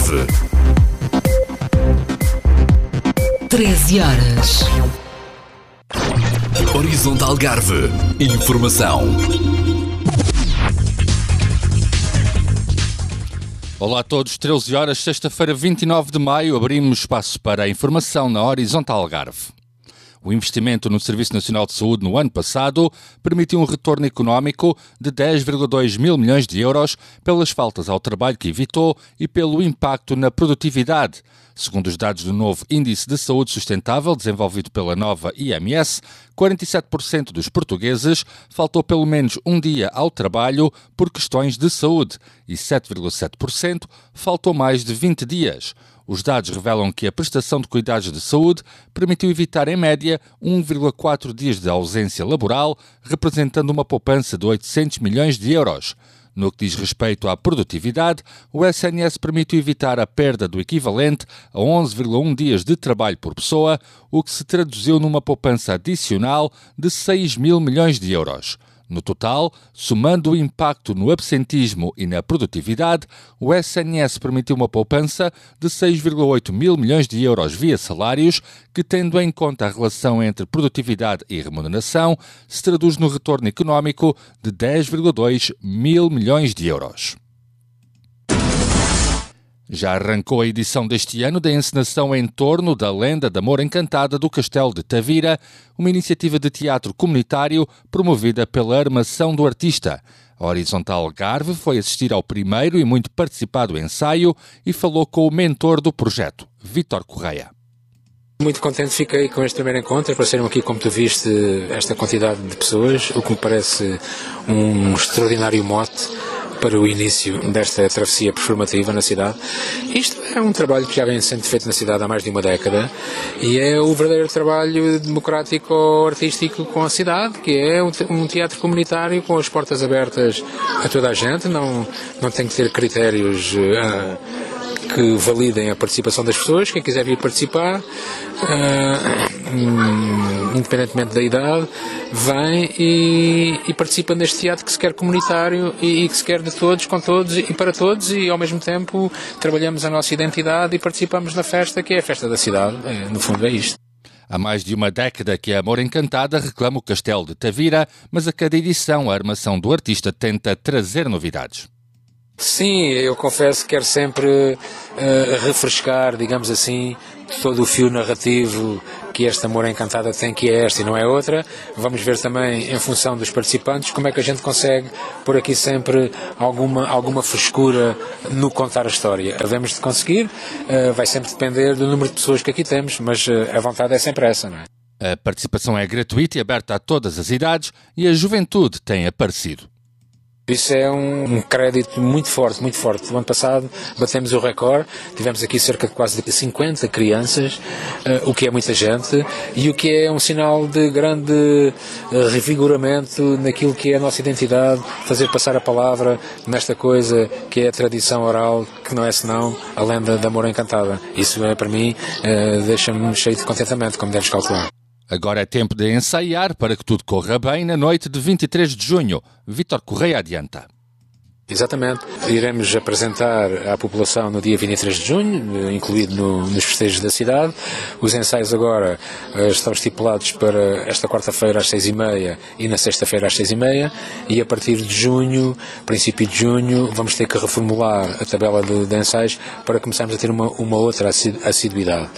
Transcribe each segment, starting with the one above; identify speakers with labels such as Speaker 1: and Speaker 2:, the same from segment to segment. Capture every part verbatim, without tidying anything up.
Speaker 1: Algarve.
Speaker 2: treze horas.
Speaker 1: Horizonte Algarve. Informação.
Speaker 3: Olá a todos, treze horas, sexta-feira, vinte e nove de maio, abrimos espaço para a informação na Horizonte Algarve. O investimento no Serviço Nacional de Saúde no ano passado permitiu um retorno económico de dez vírgula dois mil milhões de euros pelas faltas ao trabalho que evitou e pelo impacto na produtividade. Segundo os dados do novo Índice de Saúde Sustentável, desenvolvido pela nova I M S, quarenta e sete por cento dos portugueses faltou pelo menos um dia ao trabalho por questões de saúde e sete vírgula sete por cento faltou mais de vinte dias. Os dados revelam que a prestação de cuidados de saúde permitiu evitar, em média, um vírgula quatro dias de ausência laboral, representando uma poupança de oitocentos milhões de euros. No que diz respeito à produtividade, o S N S permitiu evitar a perda do equivalente a onze vírgula um dias de trabalho por pessoa, o que se traduziu numa poupança adicional de seis mil milhões de euros. No total, somando o impacto no absentismo e na produtividade, o S N S permitiu uma poupança de seis vírgula oito mil milhões de euros via salários, que, tendo em conta a relação entre produtividade e remuneração, se traduz no retorno económico de dez vírgula dois mil milhões de euros. Já arrancou a edição deste ano da encenação em torno da lenda da Amor Encantada do Castelo de Tavira, uma iniciativa de teatro comunitário promovida pela Armação do Artista. A Horizonte Algarve foi assistir ao primeiro e muito participado ensaio e falou com o mentor do projeto, Vítor Correia.
Speaker 4: Muito contente fiquei com este primeiro encontro, apareceram aqui, como tu viste, esta quantidade de pessoas, o que me parece um extraordinário mote para o início desta travessia performativa na cidade. Isto é um trabalho que já vem sendo feito na cidade há mais de uma década e é o verdadeiro trabalho democrático-artístico com a cidade, que é um teatro comunitário com as portas abertas a toda a gente, não, não tem que ter critérios uh, que validem a participação das pessoas. Quem quiser vir participar, uh, um, independentemente da idade, vem e, e participa neste teatro que se quer comunitário e, e que se quer de todos, com todos e para todos, e ao mesmo tempo trabalhamos a nossa identidade e participamos na festa, que é a festa da cidade. É, no fundo é isto.
Speaker 3: Há mais de uma década que a Amor Encantada reclama o Castelo de Tavira, mas a cada edição a Armação do Artista tenta trazer novidades.
Speaker 4: Sim, eu confesso que quero sempre uh, refrescar, digamos assim, todo o fio narrativo que esta Amor Encantada tem, que é esta e não é outra. Vamos ver também, em função dos participantes, como é que a gente consegue pôr aqui sempre alguma, alguma frescura no contar a história. Havemos de conseguir, uh, vai sempre depender do número de pessoas que aqui temos, mas uh, a vontade é sempre essa, não é?
Speaker 3: A participação é gratuita e aberta a todas as idades e a juventude tem aparecido.
Speaker 4: Isso é um, um crédito muito forte, muito forte. No ano passado batemos o recorde, tivemos aqui cerca de quase cinquenta crianças, uh, o que é muita gente, e o que é um sinal de grande uh, revigoramento naquilo que é a nossa identidade, fazer passar a palavra nesta coisa que é a tradição oral, que não é senão a lenda da Amor Encantada. Isso é, para mim, uh, deixa-me cheio de contentamento, como deves calcular.
Speaker 3: Agora é tempo de ensaiar para que tudo corra bem na noite de vinte e três de junho. Vítor Correia adianta.
Speaker 4: Exatamente. Iremos apresentar à população no dia vinte e três de junho, incluído no, nos festejos da cidade. Os ensaios agora uh, estão estipulados para esta quarta-feira às seis e meia e na sexta-feira às seis e meia, e a partir de junho, princípio de junho, vamos ter que reformular a tabela de, de ensaios para começarmos a ter uma, uma outra assiduidade.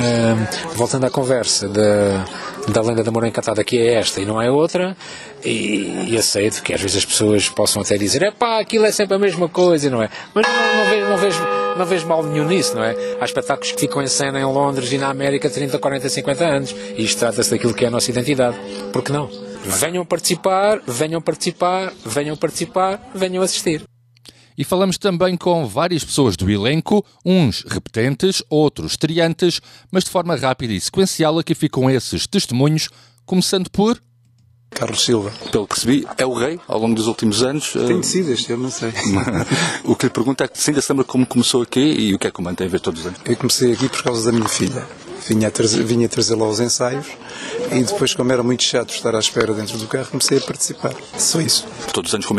Speaker 4: Uh, voltando à conversa da, da lenda da Amor Encantada, que é esta e não é outra, e, e aceito que às vezes as pessoas possam até dizer: é pá, aquilo é sempre a mesma coisa, não é? Mas não, não, vejo, não, vejo, não vejo mal nenhum nisso, não é? Há espetáculos que ficam em cena em Londres e na América trinta, quarenta, cinquenta anos, e isto trata-se daquilo que é a nossa identidade. Por que não? Venham participar, venham participar, venham participar, venham assistir.
Speaker 3: E falamos também com várias pessoas do elenco, uns repetentes, outros estreantes, mas de forma rápida e sequencial aqui ficam esses testemunhos, começando por...
Speaker 5: Carlos Silva. Pelo que percebi, é o rei ao longo dos últimos anos.
Speaker 6: Tem sido este, eu não sei.
Speaker 5: O que lhe pergunto é que se ainda se lembra como começou aqui e o que é que o mantém a ver todos os anos.
Speaker 6: Eu comecei aqui por causa da minha filha. Vinha, trazer, vinha trazê-la aos ensaios e depois, como era muito chato estar à espera dentro do carro, comecei a participar. Só isso.
Speaker 5: Todos os anos com o mesmo gosto?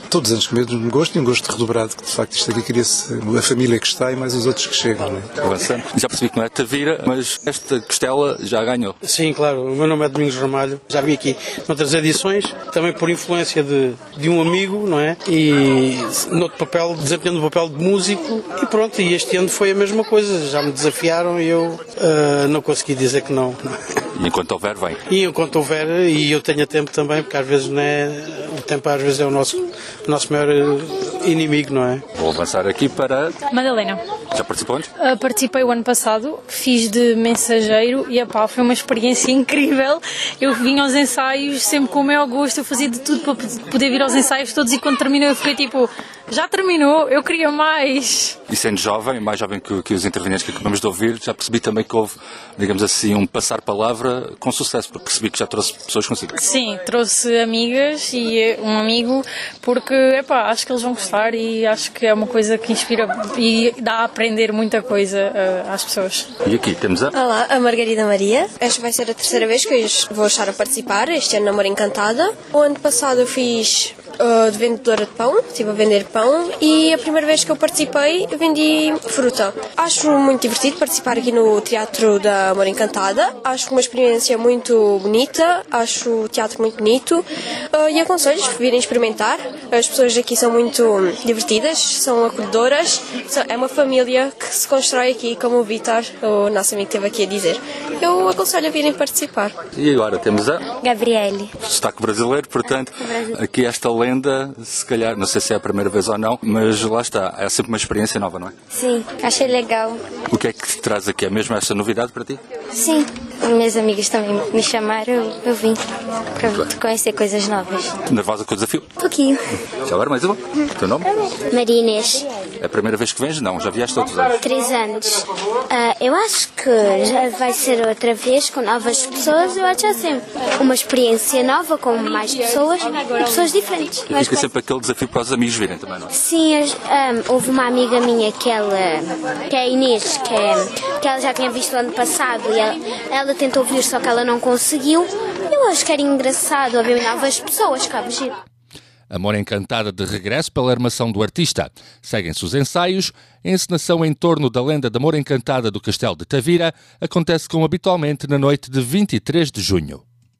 Speaker 6: todos os anos com o mesmo gosto e um gosto redobrado, que de facto isto aqui cria-se a família que está e mais os outros que chegam. Não é?
Speaker 5: Avançando. Já percebi que não é Tavira, mas esta costela já ganhou.
Speaker 7: Sim, claro. O meu nome é Domingos Ramalho. Já vim aqui noutras edições, também por influência de, de um amigo, não é? E noutro papel, desempenhando o papel de músico. E pronto, e este ano foi a mesma coisa. Já me desafiaram e eu uh, não consegui dizer que não.
Speaker 5: E enquanto houver, vem.
Speaker 7: E enquanto houver, e eu tenho tempo também, porque às vezes não é, o tempo às vezes é o nosso, o nosso maior inimigo, não é?
Speaker 5: Vou avançar aqui para...
Speaker 8: Madalena.
Speaker 5: Já participou antes?
Speaker 8: Uh, participei o ano passado, fiz de mensageiro e epá, foi uma experiência incrível. Eu vim aos ensaios sempre com o meu gosto, eu fazia de tudo para poder vir aos ensaios todos e quando terminou eu fiquei tipo, já terminou, eu queria mais.
Speaker 5: E sendo jovem, mais jovem que, que os intervenientes que acabamos de ouvir, já percebi também que houve, digamos assim, um passar-palavra com sucesso, porque percebi que já trouxe pessoas consigo.
Speaker 8: Sim, trouxe amigas e um amigo, porque epá, acho que eles vão gostar e acho que é uma coisa que inspira e dá a aprender muita coisa uh, às pessoas.
Speaker 5: E aqui temos a...
Speaker 9: Olá, a Margarida Maria. Esta vai ser a terceira vez que eu vou estar a participar, este ano na Amor Encantada. O ano passado eu fiz uh, de vendedora de pão, estive a vender pão e a primeira vez que eu participei vendi fruta. Acho muito divertido participar aqui no Teatro da Amor Encantada. Acho uma experiência muito bonita, acho o teatro muito bonito uh, e aconselho a virem experimentar. As pessoas aqui são muito divertidas, são acolhedoras, é uma família que se constrói aqui, como o Vítor, o nosso amigo, esteve aqui a dizer. Eu aconselho a virem participar.
Speaker 5: E agora temos a...
Speaker 9: Gabriele.
Speaker 5: Destaque brasileiro, portanto, aqui esta lenda, se calhar, não sei se é a primeira vez ou não, mas lá está, é sempre uma experiência nova, não é?
Speaker 9: Sim, achei legal.
Speaker 5: O que é que te traz aqui? É mesmo esta novidade para ti?
Speaker 9: Sim, minhas amigas também me chamaram, eu, eu vim para conhecer coisas novas.
Speaker 5: Nervosa com o desafio?
Speaker 9: Um pouquinho.
Speaker 5: Já agora mais uma? O teu nome?
Speaker 9: Maria Inês.
Speaker 5: É a primeira vez que vens? Não, já vieste outros anos?
Speaker 9: Três anos. Uh, eu acho que já vai ser outra vez com novas pessoas. Eu acho que é sempre uma experiência nova com mais pessoas e pessoas diferentes.
Speaker 5: E fica sempre aquele desafio para os amigos virem também, não é?
Speaker 9: Sim, um, houve uma amiga minha que ela, que é a Inês, que, é, que ela já tinha visto o ano passado e ela, ela tentou vir, só que ela não conseguiu. Eu acho que era engraçado haver novas pessoas, cabe giro.
Speaker 3: Amor Encantada de regresso pela armação do artista. Seguem-se os ensaios. A encenação em torno da lenda de Amor Encantada do Castelo de Tavira acontece como habitualmente na noite de vinte e três de junho.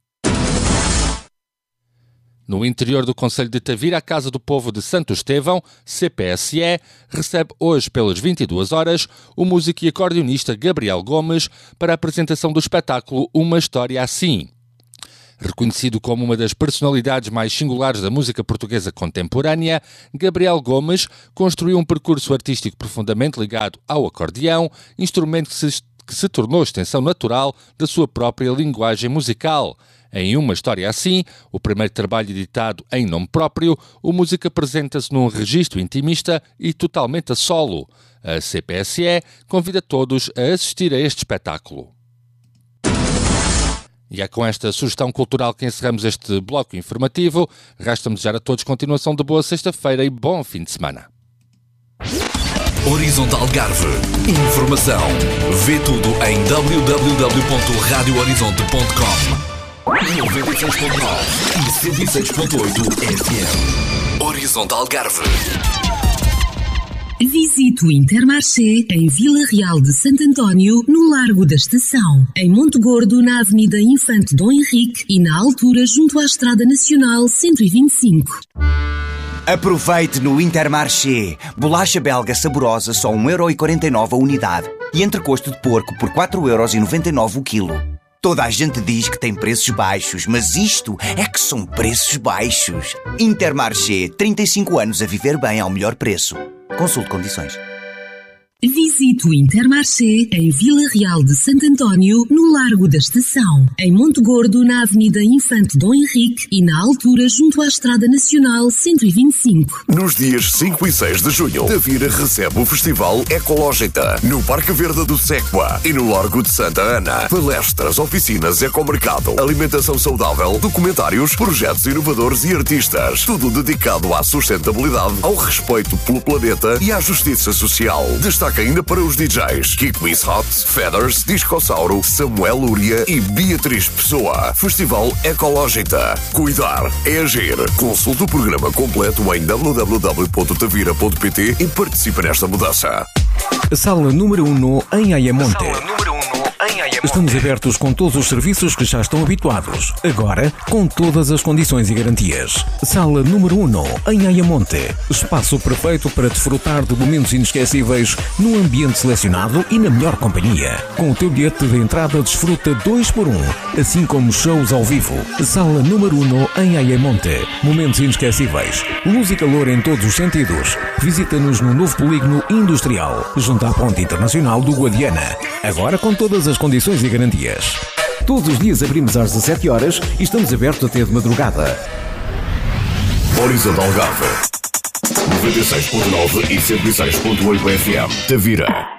Speaker 3: No interior do concelho de Tavira, a Casa do Povo de Santo Estevão, C P S E, recebe hoje pelas vinte e duas horas o músico e acordeonista Gabriel Gomes para a apresentação do espetáculo Uma História Assim. Reconhecido como uma das personalidades mais singulares da música portuguesa contemporânea, Gabriel Gomes construiu um percurso artístico profundamente ligado ao acordeão, instrumento que se, que se tornou extensão natural da sua própria linguagem musical. Em Uma História Assim, o primeiro trabalho editado em nome próprio, o músico apresenta-se num registro intimista e totalmente a solo. A C P S E convida todos a assistir a este espetáculo. E é com esta sugestão cultural que encerramos este bloco informativo. Resta-me desejar a todos continuação de boa sexta-feira e bom fim de semana.
Speaker 1: Horizonte Algarve. Informação. Vê tudo em w w w ponto radio horizonte ponto com. noventa e seis ponto nove e cento e seis ponto oito F M. Horizonte Algarve.
Speaker 2: Visite o Intermarché em Vila Real de Santo António, no Largo da Estação. Em Monte Gordo, na Avenida Infante Dom Henrique e na altura junto à Estrada Nacional cento e vinte e cinco.
Speaker 10: Aproveite no Intermarché. Bolacha belga saborosa só um euro e quarenta e nove a unidade. E entrecosto de porco por quatro euros e noventa e nove o quilo. Toda a gente diz que tem preços baixos, mas isto é que são preços baixos. Intermarché, trinta e cinco anos a viver bem ao melhor preço. Consulte condições.
Speaker 2: Visite o Intermarché em Vila Real de Santo António, no Largo da Estação. Em Monte Gordo, na Avenida Infante Dom Henrique e na altura junto à Estrada Nacional cento e vinte e cinco.
Speaker 11: Nos dias cinco e seis de junho, Tavira recebe o Festival Ecológica no Parque Verde do Séqua e no Largo de Santa Ana. Palestras, oficinas, ecomercado, alimentação saudável, documentários, projetos inovadores e artistas. Tudo dedicado à sustentabilidade, ao respeito pelo planeta e à justiça social. Destaque destaque ainda para os D Js Kick Miss Hot, Feathers, Discossauro, Samuel Lúria e Beatriz Pessoa. Festival Ecológita. Cuidar é agir. Consulte o programa completo em w w w ponto tavira ponto p t e participe nesta mudança.
Speaker 12: Sala número um em Ayamonte. Estamos abertos com todos os serviços que já estão habituados. Agora, com todas as condições e garantias. Sala número um em Ayamonte. Espaço perfeito para desfrutar de momentos inesquecíveis num ambiente selecionado e na melhor companhia. Com o teu bilhete de entrada desfruta dois por um, assim como shows ao vivo. Sala número um em Ayamonte. Momentos inesquecíveis. Luz e calor em todos os sentidos. Visita-nos no novo polígono industrial, junto à Ponte Internacional do Guadiana. Agora com todas as condições e garantias. Todos os dias abrimos às dezassete horas e estamos abertos até de madrugada.
Speaker 11: Horizonte Algarve noventa e seis ponto nove e cento e seis ponto oito F M. Tavira.